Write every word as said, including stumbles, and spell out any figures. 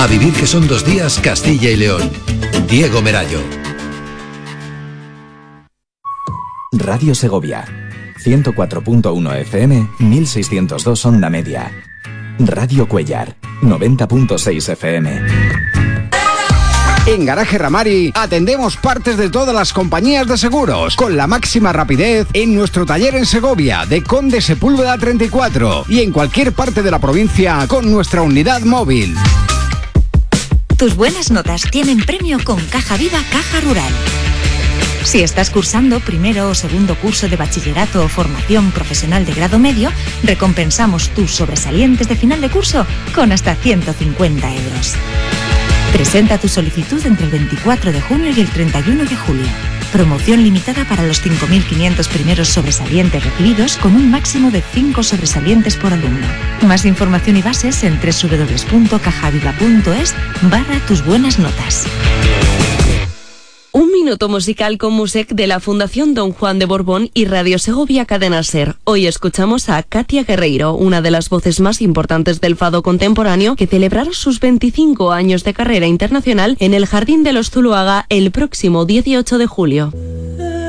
A vivir que son dos días Castilla y León. Diego Merallo. Radio Segovia, ciento cuatro punto uno F M, mil seiscientos dos onda media. Radio Cuellar, noventa punto seis F M. En Garaje Ramari atendemos partes de todas las compañías de seguros con la máxima rapidez en nuestro taller en Segovia de Conde Sepúlveda treinta y cuatro y en cualquier parte de la provincia con nuestra unidad móvil. Tus buenas notas tienen premio con Caja Viva Caja Rural. Si estás cursando primero o segundo curso de bachillerato o formación profesional de grado medio, recompensamos tus sobresalientes de final de curso con hasta ciento cincuenta euros. Presenta tu solicitud entre el veinticuatro de junio y el treinta y uno de julio. Promoción limitada para los cinco mil quinientos primeros sobresalientes recibidos con un máximo de cinco sobresalientes por alumno. Más información y bases en doble u doble u doble u punto cajaviva punto es barra tus buenas notas. Un minuto musical con Musec de la Fundación Don Juan de Borbón y Radio Segovia Cadena Ser. Hoy escuchamos a Katia Guerreiro, una de las voces más importantes del fado contemporáneo, que celebrará sus veinticinco años de carrera internacional en el Jardín de los Zuloaga el próximo dieciocho de julio.